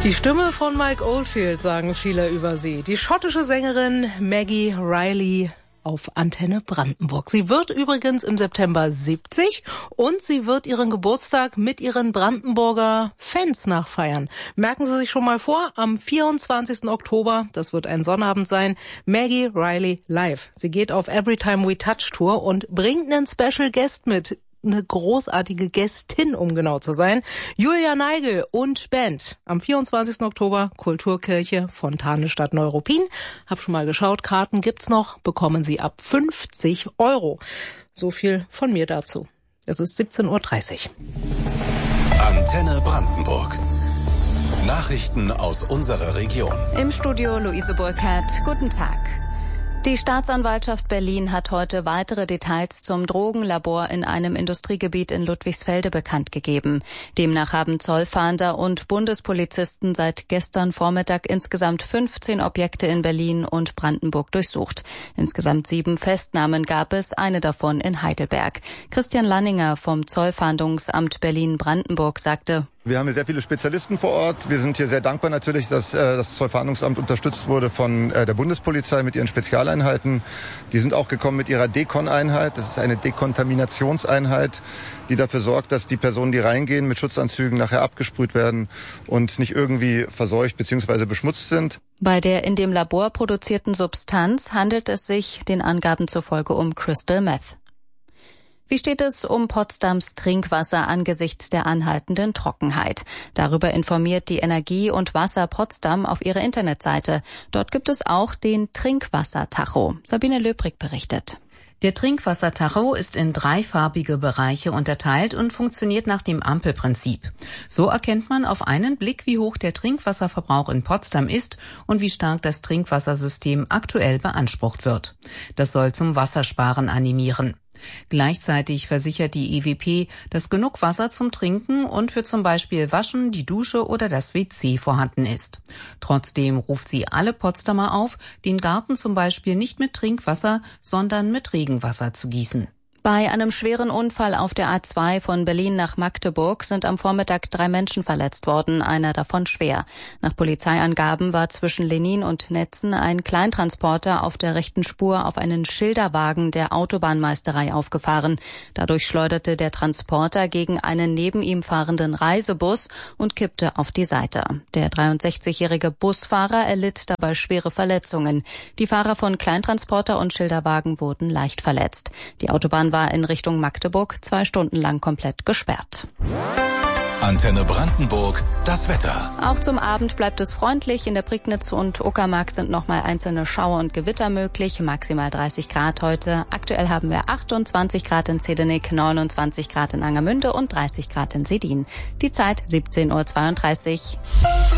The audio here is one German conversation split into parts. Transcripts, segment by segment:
Die Stimme von Mike Oldfield, sagen viele über sie. Die schottische Sängerin Maggie Reilly auf Antenne Brandenburg. Sie wird übrigens im September 70 und sie wird ihren Geburtstag mit ihren Brandenburger Fans nachfeiern. Merken Sie sich schon mal vor, am 24. Oktober, das wird ein Sonnabend sein, Maggie Reilly live. Sie geht auf Every Time We Touch Tour und bringt einen Special Guest mit. Eine großartige Gästin, um genau zu sein. Julia Neigel und Band. Am 24. Oktober, Kulturkirche, Fontane Stadt Neuruppin. Hab schon mal geschaut, Karten gibt's noch, bekommen Sie ab 50 €. So viel von mir dazu. Es ist 17:30 Uhr. Antenne Brandenburg. Nachrichten aus unserer Region. Im Studio Luise Burkhardt. Guten Tag. Die Staatsanwaltschaft Berlin hat heute weitere Details zum Drogenlabor in einem Industriegebiet in Ludwigsfelde bekannt gegeben. Demnach haben Zollfahnder und Bundespolizisten seit gestern Vormittag insgesamt 15 Objekte in Berlin und Brandenburg durchsucht. Insgesamt 7 Festnahmen gab es, eine davon in Heidelberg. Christian Lanninger vom Zollfahndungsamt Berlin-Brandenburg sagte: Wir haben hier sehr viele Spezialisten vor Ort. Wir sind hier sehr dankbar natürlich, dass das Zollfahndungsamt unterstützt wurde von der Bundespolizei mit ihren Spezialeinheiten. Die sind auch gekommen mit ihrer Dekon-Einheit. Das ist eine Dekontaminationseinheit, die dafür sorgt, dass die Personen, die reingehen, mit Schutzanzügen nachher abgesprüht werden und nicht irgendwie verseucht bzw. beschmutzt sind. Bei der in dem Labor produzierten Substanz handelt es sich den Angaben zufolge um Crystal Meth. Wie steht es um Potsdams Trinkwasser angesichts der anhaltenden Trockenheit? Darüber informiert die Energie und Wasser Potsdam auf ihrer Internetseite. Dort gibt es auch den Trinkwassertacho. Sabine Löbrig berichtet. Der Trinkwassertacho ist in 3 farbige Bereiche unterteilt und funktioniert nach dem Ampelprinzip. So erkennt man auf einen Blick, wie hoch der Trinkwasserverbrauch in Potsdam ist und wie stark das Trinkwassersystem aktuell beansprucht wird. Das soll zum Wassersparen animieren. Gleichzeitig versichert die EWP, dass genug Wasser zum Trinken und für zum Beispiel Waschen, die Dusche oder das WC vorhanden ist. Trotzdem ruft sie alle Potsdamer auf, den Garten zum Beispiel nicht mit Trinkwasser, sondern mit Regenwasser zu gießen. Bei einem schweren Unfall auf der A2 von Berlin nach Magdeburg sind am Vormittag 3 Menschen verletzt worden, einer davon schwer. Nach Polizeiangaben war zwischen Lenin und Netzen ein Kleintransporter auf der rechten Spur auf einen Schilderwagen der Autobahnmeisterei aufgefahren. Dadurch schleuderte der Transporter gegen einen neben ihm fahrenden Reisebus und kippte auf die Seite. Der 63-jährige Busfahrer erlitt dabei schwere Verletzungen. Die Fahrer von Kleintransporter und Schilderwagen wurden leicht verletzt. Die Autobahn war in Richtung Magdeburg 2 Stunden lang komplett gesperrt. Antenne Brandenburg, das Wetter. Auch zum Abend bleibt es freundlich. In der Prignitz und Uckermark sind nochmal einzelne Schauer und Gewitter möglich. Maximal 30 Grad heute. Aktuell haben wir 28 Grad in Zedenik, 29 Grad in Angermünde und 30 Grad in Sedin. Die Zeit 17:32 Uhr.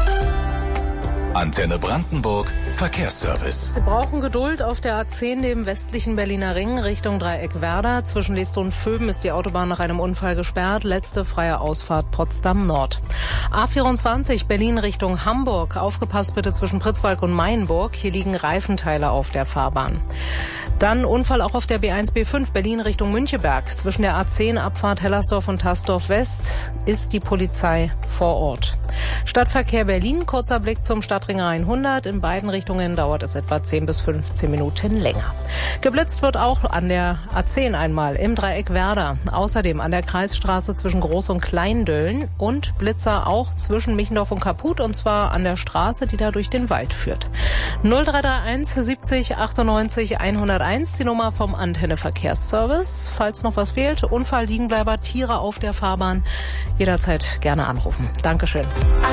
Antenne Brandenburg, Verkehrsservice. Sie brauchen Geduld auf der A10 neben westlichen Berliner Ring Richtung Dreieck Werder. Zwischen Liestal und Vöben ist die Autobahn nach einem Unfall gesperrt. Letzte freie Ausfahrt Potsdam Nord. A24 Berlin Richtung Hamburg. Aufgepasst bitte zwischen Pritzwalk und Mainburg. Hier liegen Reifenteile auf der Fahrbahn. Dann Unfall auch auf der B1 B5 Berlin Richtung Müncheberg. Zwischen der A10 Abfahrt Hellersdorf und Tasdorf West ist die Polizei vor Ort. Stadtverkehr Berlin, kurzer Blick zum Stadtring 100. In beiden Richtungen dauert es etwa 10 bis 15 Minuten länger. Geblitzt wird auch an der A10 einmal im Dreieck Werder. Außerdem an der Kreisstraße zwischen Groß- und Kleindölln und Blitzer auch zwischen Michendorf und Kaput, und zwar an der Straße, die da durch den Wald führt. 0331 70 98 101, die Nummer vom Antenne Verkehrsservice. Falls noch was fehlt, Unfall, Liegenbleiber, Tiere auf der Fahrbahn, jederzeit gerne anrufen. Dankeschön.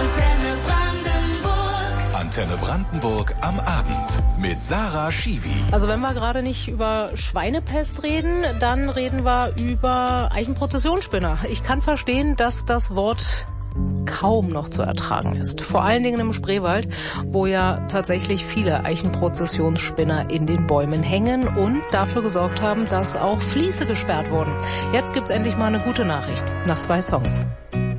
Antenne Brandenburg am Abend mit Sarah Schiwi. Also wenn wir gerade nicht über Schweinepest reden, dann reden wir über Eichenprozessionsspinner. Ich kann verstehen, dass das Wort kaum noch zu ertragen ist. Vor allen Dingen im Spreewald, wo ja tatsächlich viele Eichenprozessionsspinner in den Bäumen hängen und dafür gesorgt haben, dass auch Fließe gesperrt wurden. Jetzt gibt's endlich mal eine gute Nachricht. Nach 2 Songs.